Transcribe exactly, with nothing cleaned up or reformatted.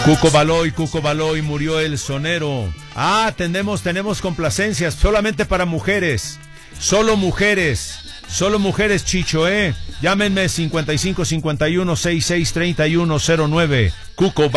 Cuco Baloy, Cuco Baloy, murió el sonero. Ah, tenemos, tenemos complacencias, solamente para mujeres. Solo mujeres. Solo mujeres, Chicho, ¿eh? Llámenme cincuenta y cinco cincuenta y uno sesenta y seis treinta y uno cero nueve. Cuco